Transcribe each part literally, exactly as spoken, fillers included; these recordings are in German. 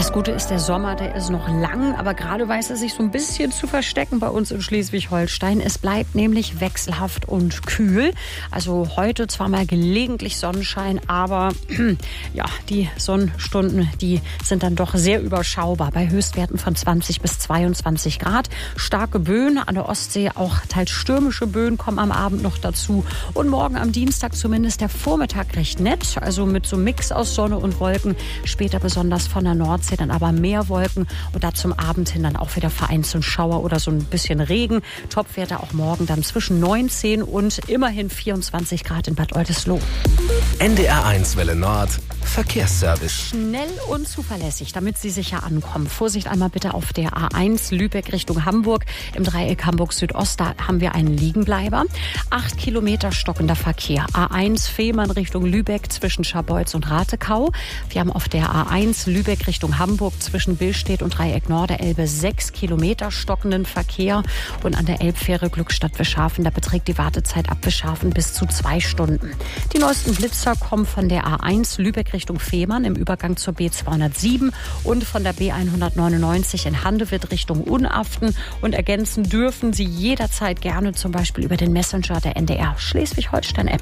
Das Gute ist, der Sommer, der ist noch lang, aber gerade weiß er sich so ein bisschen zu verstecken bei uns in Schleswig-Holstein. Es bleibt nämlich wechselhaft und kühl. Also heute zwar mal gelegentlich Sonnenschein, aber ja, die Sonnenstunden, die sind dann doch sehr überschaubar. Bei Höchstwerten von zwanzig bis zweiundzwanzig Grad. Starke Böen an der Ostsee, auch teils stürmische Böen kommen am Abend noch dazu. Und morgen am Dienstag zumindest der Vormittag recht nett. Also mit so einem Mix aus Sonne und Wolken. Später besonders von der Nordsee dann aber mehr Wolken und da zum Abend hin dann auch wieder vereinzelt Schauer oder so ein bisschen Regen. Topwerte auch morgen dann zwischen neunzehn und immerhin vierundzwanzig Grad in Bad Oldesloe. N D R eins Welle Nord Verkehrsservice. Schnell und zuverlässig, damit Sie sicher ankommen. Vorsicht einmal bitte auf der A eins Lübeck Richtung Hamburg. Im Dreieck Hamburg Südost, da haben wir einen Liegenbleiber. Acht Kilometer stockender Verkehr. A eins Fehmarn Richtung Lübeck zwischen Scharbeutz und Ratekau. Wir haben auf der A eins Lübeck Richtung Hamburg zwischen Billstedt und Dreieck Norderelbe sechs Kilometer stockenden Verkehr. Und an der Elbfähre Glückstadt-Wischhafen, da beträgt die Wartezeit ab Wischhafen bis zu zwei Stunden. Die neuesten Blitzer kommen von der A eins Lübeck Richtung Fehmarn im Übergang zur B zweihundertsieben und von der B hundertneunundneunzig in Handewitt Richtung Unaften. Und ergänzen dürfen Sie jederzeit gerne zum Beispiel über den Messenger der N D R Schleswig-Holstein-App.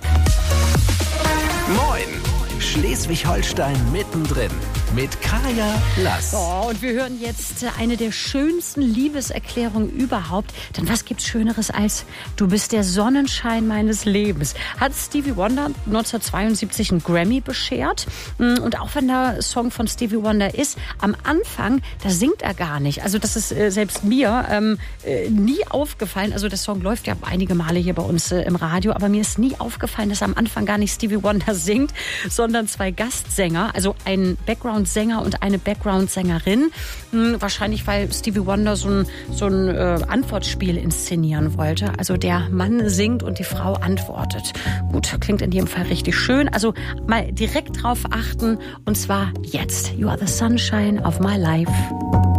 Moin! Schleswig-Holstein mittendrin mit Kaya Lass. Oh, und wir hören jetzt eine der schönsten Liebeserklärungen überhaupt. Denn was gibt's Schöneres als "Du bist der Sonnenschein meines Lebens"? Hat Stevie Wonder neunzehnhundertzweiundsiebzig einen Grammy beschert. Und auch wenn der Song von Stevie Wonder ist, am Anfang, da singt er gar nicht. Also das ist äh, selbst mir ähm, äh, nie aufgefallen. Also der Song läuft ja einige Male hier bei uns äh, im Radio, aber mir ist nie aufgefallen, dass am Anfang gar nicht Stevie Wonder singt, sondern zwei Gastsänger, also ein Background-Sänger und eine Background-Sängerin. Hm, wahrscheinlich, weil Stevie Wonder so ein, so ein äh, Antwortspiel inszenieren wollte. Also der Mann singt und die Frau antwortet. Gut, klingt in jedem Fall richtig schön. Also mal direkt drauf achten und zwar jetzt. You are the sunshine of my life.